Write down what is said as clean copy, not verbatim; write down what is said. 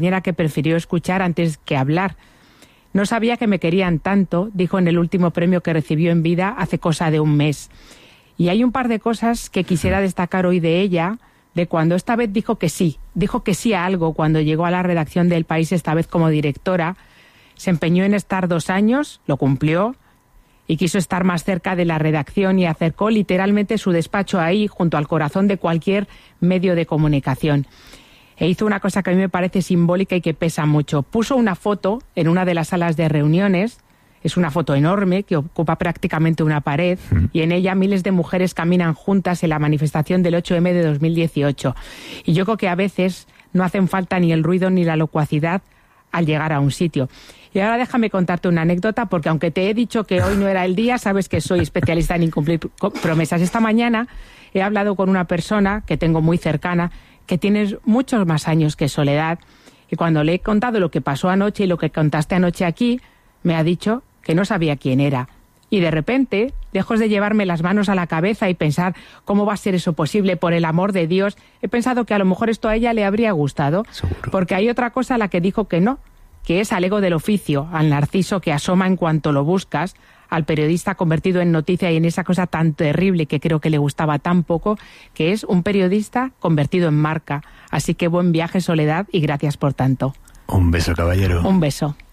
que prefirió escuchar antes que hablar. No sabía que me querían tanto, dijo en el último premio que recibió en vida hace cosa de un mes. Y hay un par de cosas que quisiera destacar hoy de ella, de cuando esta vez dijo que sí a algo cuando llegó a la redacción de El País, esta vez como directora. Se empeñó en estar 2 años, lo cumplió, y quiso estar más cerca de la redacción y acercó literalmente su despacho ahí, junto al corazón de cualquier medio de comunicación. E hizo una cosa que a mí me parece simbólica y que pesa mucho. Puso una foto en una de las salas de reuniones, es una foto enorme que ocupa prácticamente una pared, y en ella miles de mujeres caminan juntas en la manifestación del 8M de 2018. Y yo creo que a veces no hacen falta ni el ruido ni la locuacidad al llegar a un sitio. Y ahora déjame contarte una anécdota, porque aunque te he dicho que hoy no era el día, sabes que soy especialista en incumplir promesas. Esta mañana he hablado con una persona que tengo muy cercana, que tiene muchos más años que Soledad, y cuando le he contado lo que pasó anoche y lo que contaste anoche aquí, me ha dicho que no sabía quién era. Y de repente, lejos de llevarme las manos a la cabeza y pensar cómo va a ser eso posible, por el amor de Dios, he pensado que a lo mejor esto a ella le habría gustado. Seguro. Porque hay otra cosa a la que dijo que no, que es al ego del oficio, al narciso que asoma en cuanto lo buscas, al periodista convertido en noticia y en esa cosa tan terrible que creo que le gustaba tan poco, que es un periodista convertido en marca. Así que buen viaje, Soledad, y gracias por tanto. Un beso, caballero. Un beso.